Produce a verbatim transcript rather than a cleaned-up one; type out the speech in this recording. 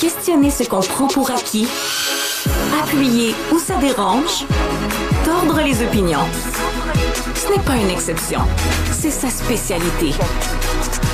questionner ce qu'on prend pour acquis, appuyer où ça dérange, tordre les opinions. Ce n'est pas une exception, c'est sa spécialité.